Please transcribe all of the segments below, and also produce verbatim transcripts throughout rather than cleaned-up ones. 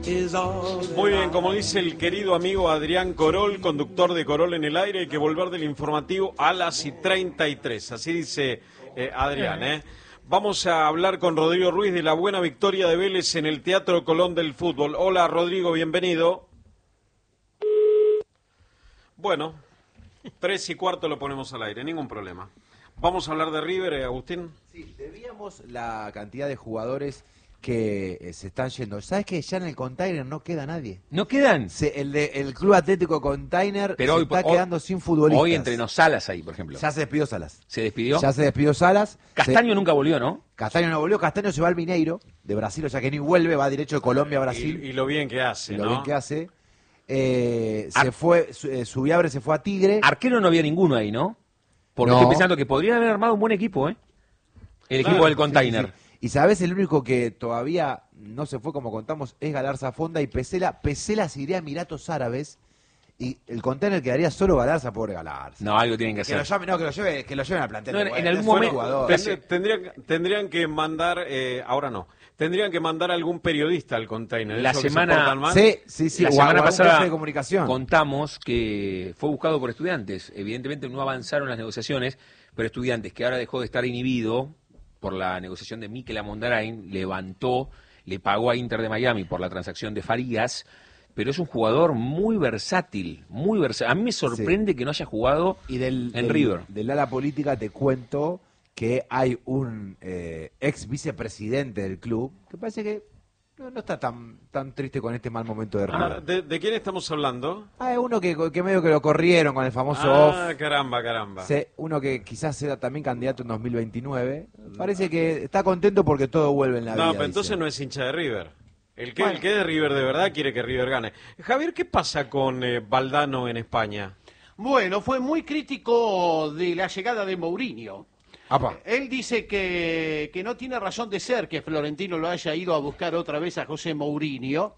Muy bien, como dice el querido amigo Adrián Corol, conductor de Corol en el aire, hay que volver del informativo a las y treinta y tres. Así dice eh, Adrián, ¿eh? Vamos a hablar con Rodrigo Ruiz de la buena victoria de Vélez en el Teatro Colón del fútbol. Hola Rodrigo, bienvenido. Bueno, tres y cuarto lo ponemos al aire, ningún problema. Vamos a hablar de River, eh, Agustín. Sí, debíamos la cantidad de jugadores que eh, se están yendo. ¿Sabes que ya en el Container no queda nadie? ¿No quedan? Se, el, de, el Club Atlético Container Pero se hoy, está hoy, quedando sin futbolistas. Hoy entrenó Salas ahí, por ejemplo. Ya se despidió Salas. ¿Se despidió? Ya se despidió Salas. Castaño se... nunca volvió, ¿no? Castaño no volvió. Castaño se va al Mineiro de Brasil, o sea que ni vuelve, va derecho de Colombia a Brasil. Y, y lo bien que hace, y lo ¿no? bien que hace. Eh, Ar... se fue, su, eh, Subiabre se fue a Tigre. Arquero no había ninguno ahí, ¿no? Porque no. estoy pensando que podrían haber armado un buen equipo, ¿eh? El claro, equipo del Container. Sí, sí, sí. Y sabes, el único que todavía no se fue como contamos es Galarza Fonda y Pesela. Pesela se iría a Emiratos Árabes y el Container quedaría solo Galarza, pobre Galarza. No, algo tienen que hacer. Que lo llame, no, que lo lleve, que lo lleven al plantel. No, en, bueno, en algún fue momento jugador. Tendrían, tendrían, tendrían que mandar, eh, ahora no, tendrían que mandar algún periodista al Container. La semana, sí, sí, sí, la o semana pasada de comunicación. contamos que fue buscado por Estudiantes. Evidentemente no avanzaron las negociaciones, pero Estudiantes, que ahora dejó de estar inhibido por la negociación de Mikel Amondarain, levantó, le pagó a Inter de Miami por la transacción de Farías, pero es un jugador muy versátil, muy versátil. A mí me sorprende sí. que no haya jugado y del, en del, River. Del ala política te cuento que hay un eh, ex vicepresidente del club que parece que no, no está tan tan triste con este mal momento de River. Ah, ¿de, ¿De quién estamos hablando? Ah, es uno que, que medio que lo corrieron con el famoso ah, off. Ah, caramba, caramba. Sí, uno que quizás sea también candidato en dos mil veintinueve. Parece que está contento porque todo vuelve en la no, vida. No, pero entonces dice. no es hincha de River. El que, bueno. el que es de River de verdad quiere que River gane. Javier, ¿qué pasa con eh, Valdano en España? Bueno, fue muy crítico de la llegada de Mourinho. Apa. Él dice que, que no tiene razón de ser que Florentino lo haya ido a buscar otra vez a José Mourinho,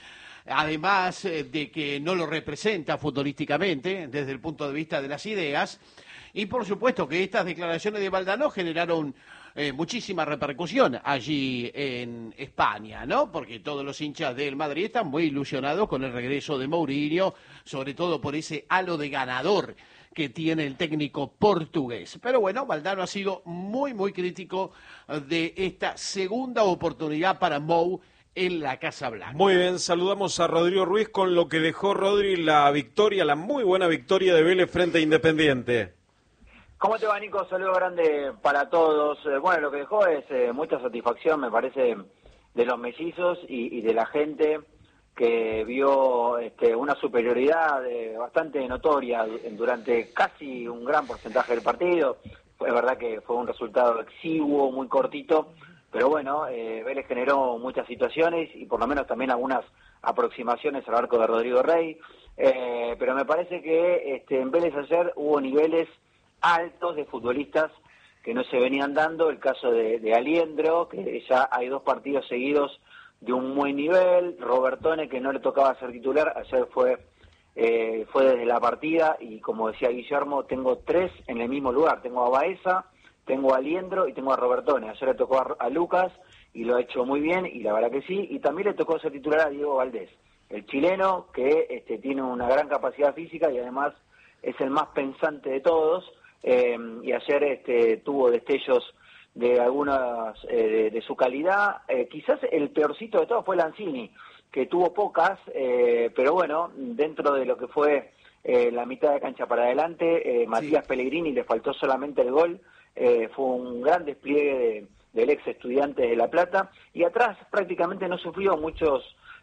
además de que no lo representa futbolísticamente desde el punto de vista de las ideas, y por supuesto que estas declaraciones de Valdano generaron eh, muchísima repercusión allí en España, ¿no? Porque todos los hinchas del Madrid están muy ilusionados con el regreso de Mourinho, sobre todo por ese halo de ganador que tiene el técnico portugués. Pero bueno, Valdano ha sido muy, muy crítico de esta segunda oportunidad para Mou en la Casa Blanca. Muy bien, saludamos a Rodrigo Ruiz con lo que dejó Rodri la victoria, la muy buena victoria de Vélez frente a Independiente. ¿Cómo te va, Nico? Saludo grande para todos. Bueno, lo que dejó es eh, mucha satisfacción, me parece, de los mellizos y, y de la gente que vio este, una superioridad eh, bastante notoria durante casi un gran porcentaje del partido. Es verdad que fue un resultado exiguo, muy cortito, pero bueno, eh, Vélez generó muchas situaciones y por lo menos también algunas aproximaciones al arco de Rodrigo Rey. Eh, pero me parece que este, en Vélez ayer hubo niveles altos de futbolistas que no se venían dando. El caso de, de Aliendro, que ya hay dos partidos seguidos de un buen nivel. Robertone, que no le tocaba ser titular, ayer fue eh, fue desde la partida, y como decía Guillermo, tengo tres en el mismo lugar. Tengo a Baeza, tengo a Aliendro y tengo a Robertone. Ayer le tocó a, a Lucas y lo ha hecho muy bien, y la verdad que sí. Y también le tocó ser titular a Diego Valdés, el chileno, que este, tiene una gran capacidad física y además es el más pensante de todos. Eh, y ayer este, tuvo destellos de algunas eh, de, de su calidad. Eh, quizás el peorcito de todos fue Lanzini, que tuvo pocas, eh, pero bueno, dentro de lo que fue eh, la mitad de cancha para adelante, eh, Matías sí. Pellegrini le faltó solamente el gol. Eh, fue un gran despliegue de, del ex Estudiantes de La Plata, y atrás prácticamente no sufrió muchos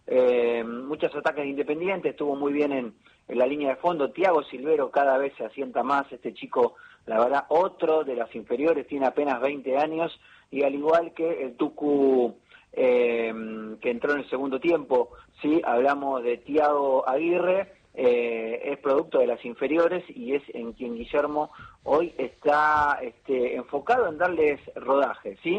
eh, muchos ataques de Independiente. Estuvo muy bien en, en la línea de fondo. Thiago Silvero cada vez se asienta más, este chico, la verdad, otro de las inferiores, tiene apenas veinte años, y al igual que el Tucu eh, que entró en el segundo tiempo, sí, hablamos de Thiago Aguirre, eh, es producto de las inferiores y es en quien Guillermo hoy está este, enfocado en darles rodaje, ¿sí?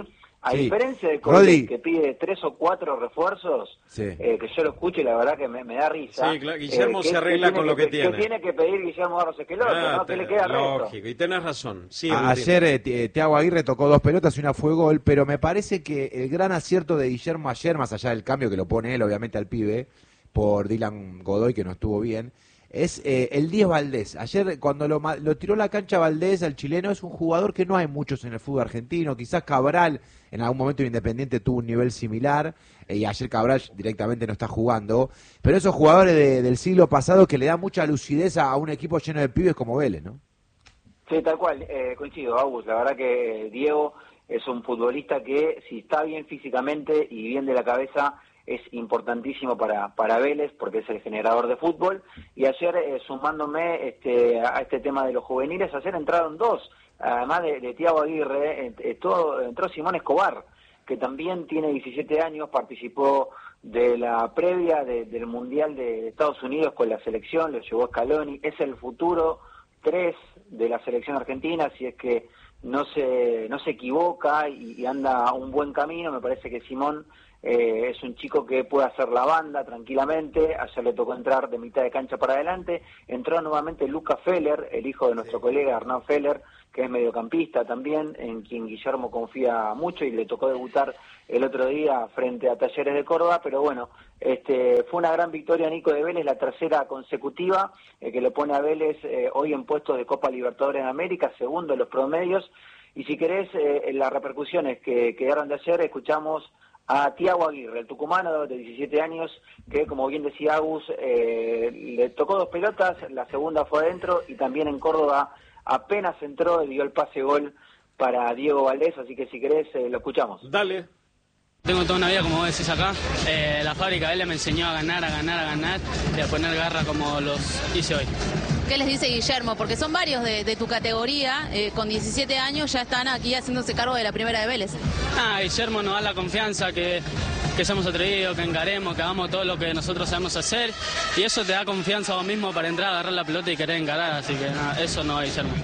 A Sí. diferencia de Rodri. Colón, que pide tres o cuatro refuerzos, Sí. eh, que yo lo escucho y la verdad que me, me da risa. Sí, claro, Guillermo que- se arregla tiene con lo que tiene. Que tiene que pedir Guillermo Barros Esqueloto, Ah, ¿no? ¿Qué te- le queda al resto? lógico, y tenés razón. Sí, A- Rodrigo. ayer eh, Ti- Thiago Aguirre tocó dos pelotas y una fue gol, pero me parece que el gran acierto de Guillermo ayer, más allá del cambio que lo pone él, obviamente, al pibe, por Dylan Godoy, que no estuvo bien, es eh, el diez Valdés. Ayer, cuando lo, ma- lo tiró la cancha Valdés, al chileno, es un jugador que no hay muchos en el fútbol argentino. Quizás Cabral, en algún momento de Independiente, tuvo un nivel similar, eh, y ayer Cabral directamente no está jugando. Pero esos jugadores de- del siglo pasado que le dan mucha lucidez a, a un equipo lleno de pibes como Vélez, ¿no? Sí, tal cual, eh, coincido, Agus. La verdad que Diego es un futbolista que, si está bien físicamente y bien de la cabeza, es importantísimo para, para Vélez, porque es el generador de fútbol. Y ayer, eh, sumándome este, a este tema de los juveniles, ayer entraron dos, además de, de Thiago Aguirre, ent- entró, entró Simón Escobar, que también tiene diecisiete años, participó de la previa de- del Mundial de Estados Unidos con la selección, lo llevó Scaloni, es el futuro tres de la selección argentina, si es que no se no se equivoca y, y anda un buen camino. Me parece que Simón eh, es un chico que puede hacer la banda tranquilamente. Ayer le tocó entrar de mitad de cancha para adelante. Entró nuevamente Luca Feller, el hijo de nuestro colega Hernán Feller, que es mediocampista también, en quien Guillermo confía mucho, y le tocó debutar el otro día frente a Talleres de Córdoba. Pero bueno, este fue una gran victoria, Nico, de Vélez, la tercera consecutiva, eh, que lo pone a Vélez eh, hoy en puestos de Copa Libertadores en América, segundo en los promedios. Y si querés, eh, en las repercusiones que quedaron de ayer, escuchamos a Thiago Aguirre, el tucumano de diecisiete años, que, como bien decía Agus, eh, le tocó dos pelotas, la segunda fue adentro, y también en Córdoba apenas entró y dio el pase gol para Diego Valdés. Así que si querés, eh, lo escuchamos. Dale. Tengo toda una vida, como vos decís acá. Eh, la fábrica de él me enseñó a ganar, a ganar, a ganar y a poner garra como los hice hoy. ¿Qué les dice Guillermo? Porque son varios de, de tu categoría, eh, con diecisiete años ya están aquí haciéndose cargo de la primera de Vélez. Ah, Guillermo nos da la confianza que, que seamos atrevidos, que encaremos, que hagamos todo lo que nosotros sabemos hacer, y eso te da confianza a vos mismo para entrar a agarrar la pelota y querer encarar, así que nada, eso no es Guillermo.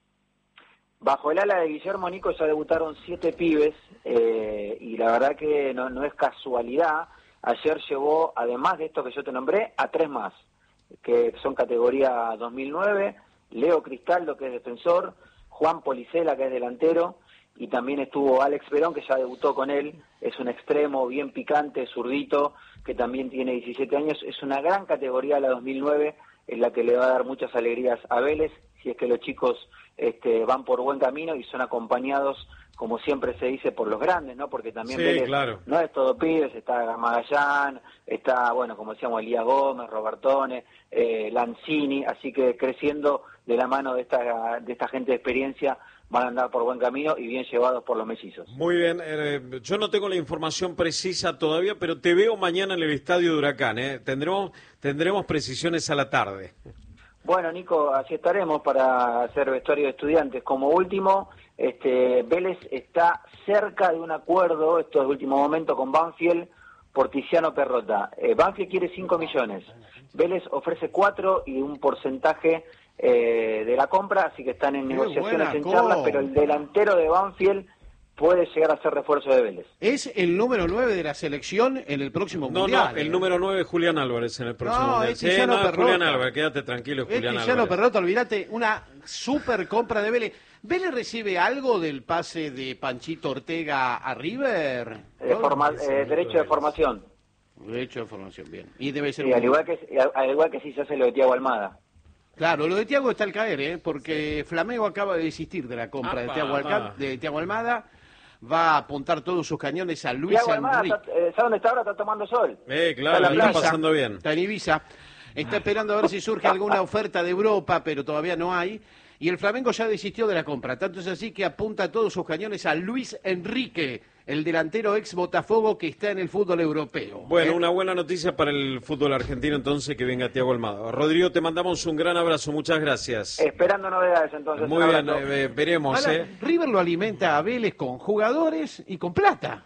Bajo el ala de Guillermo, Nico, ya debutaron siete pibes, eh, y la verdad que no, no es casualidad. Ayer llevó, además de estos que yo te nombré, a tres más, que son categoría dos mil nueve, Leo Cristaldo, que es defensor, Juan Policela, que es delantero, y también estuvo Alex Verón, que ya debutó con él, es un extremo bien picante, zurdito, que también tiene diecisiete años. Es una gran categoría la dos mil nueve, en la que le va a dar muchas alegrías a Vélez, si es que los chicos este, van por buen camino y son acompañados, como siempre se dice, por los grandes, ¿no? Porque también Sí, Vélez claro. no es todo pibes, está Magallán, está, bueno, como decíamos, Elías Gómez, Robertone, eh, Lanzini, así que creciendo de la mano de esta, de esta gente de experiencia, van a andar por buen camino y bien llevados por los mellizos. Muy bien, eh, yo no tengo la información precisa todavía, pero te veo mañana en el estadio de Huracán, ¿eh? Tendremos, tendremos precisiones a la tarde. Bueno, Nico, así estaremos para hacer vestuario de estudiantes. Como último, este, Vélez está cerca de un acuerdo, estos últimos momentos, con Banfield por Tiziano Perrota. Eh, Banfield quiere cinco millones, Vélez ofrece cuatro y un porcentaje eh, de la compra, así que están en Qué negociaciones, buena en charlas, compra. pero el delantero de Banfield puede llegar a ser refuerzo de Vélez. Es el número nueve de la selección en el próximo No, mundial. no, el ¿eh? número nueve es Julián Álvarez en el próximo No, mundial. es Sí, Tiziano no, es Perrota. Julián Álvarez, quédate tranquilo, es Es Julián Tiziano Álvarez. Perrota, olvídate, una super compra de Vélez. ¿Vélez recibe algo del pase de Panchito Ortega a River? Eh, forma- eh, derecho de formación. Derecho de formación, bien. Y debe ser Sí, un- al igual que al igual que sí se hace lo de Thiago Almada. Claro, lo de Thiago está al caer, ¿eh? Porque Flamengo acaba de desistir de la compra de Apa, Thiago, Alca- apa. de Thiago Almada. Va a apuntar todos sus cañones a Luis Thiago Almada, Enrique. está- eh, ¿sabe dónde está ahora? Está tomando sol. Eh, claro, Está la en está playa. pasando bien. Está en Ibiza. Está esperando a ver si surge alguna oferta de Europa, pero todavía no hay. Y el Flamengo ya desistió de la compra. Tanto es así que apunta todos sus cañones a Luis Enrique, el delantero ex Botafogo que está en el fútbol europeo. Bueno, ¿eh? una buena noticia para el fútbol argentino entonces, que venga Thiago Almada. Rodrigo, te mandamos un gran abrazo, muchas gracias. Esperando novedades entonces. Muy un bien, abrazo. eh, veremos, Ahora, ¿eh? River lo alimenta a Vélez con jugadores y con plata.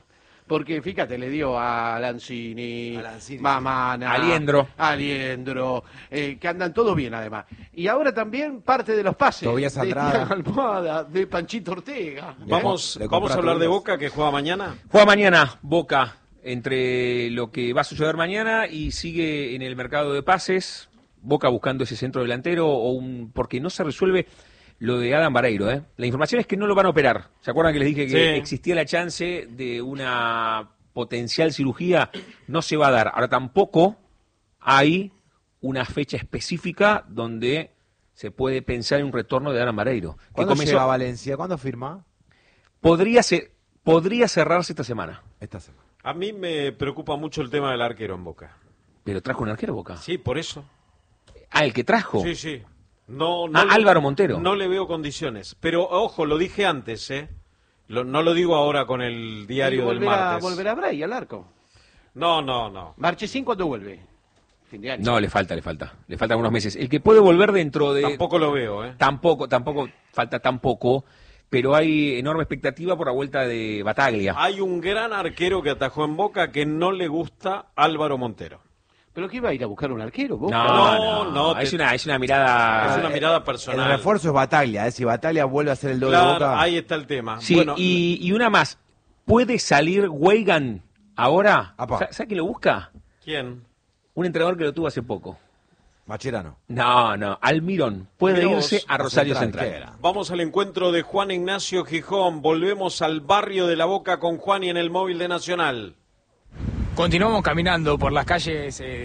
Porque fíjate, le dio a Lanzini, A Lanzini, Mamana, Aliendro. Aliendro, eh, que andan todos bien además. Y ahora también parte de los pases Tobías de Andrada. Tiago Almada, de Panchito Ortega. Vamos, Le vamos a compra hablar de Tobias. Boca, que juega mañana. Juega mañana Boca, entre lo que va a suceder mañana y sigue en el mercado de pases. Boca buscando ese centro delantero, o un porque no se resuelve lo de Adam Vareiro. ¿eh? La información es que no lo van a operar. ¿Se acuerdan que les dije que Sí. existía la chance de una potencial cirugía? No se va a dar. Ahora tampoco hay una fecha específica donde se puede pensar en un retorno de Adam Vareiro. Que ¿Cuándo comenzó- llega a Valencia? ¿Cuándo firma? podría, ser, podría cerrarse esta semana. Esta semana. A mí me preocupa mucho el tema del arquero en Boca. Pero trajo un arquero Boca. Sí, por eso. Ah, el que trajo. Sí, sí. No, no Ah, le- Álvaro Montero. No le veo condiciones. Pero, ojo, lo dije antes, ¿eh? Lo- no lo digo ahora con el Y diario del volverá, martes. volverá Bray al arco. No, no, no. Marchesín, ¿cuándo vuelve? Fin de año. No, le falta, le falta. Le faltan unos meses. El que puede volver dentro de... Tampoco lo veo, ¿eh? Tampoco, tampoco, falta tampoco, pero hay enorme expectativa por la vuelta de Bataglia. Hay un gran arquero que atajó en Boca que no le gusta Álvaro Montero. ¿Pero qué iba a ir a buscar un arquero? Boca? No, No, no, no, es, te- una, es una mirada... Es una mirada El personal. refuerzo es Bataglia, ¿eh? Si Bataglia vuelve a ser el doble Claro, Boca. ahí está el tema. Sí, Bueno, y, y una más. ¿Puede salir Weigan ahora? Apa. Sa- ¿Sabe quién lo busca? ¿quién? Un entrenador que lo tuvo hace poco. Macherano. No, no, Almirón. Puede Mirá vos, irse a Rosario Central, Central. ¿qué era? Vamos al encuentro de Juan Ignacio Gijón. Volvemos al barrio de La Boca con Juan y en el móvil de Nacional. Continuamos caminando por las calles eh,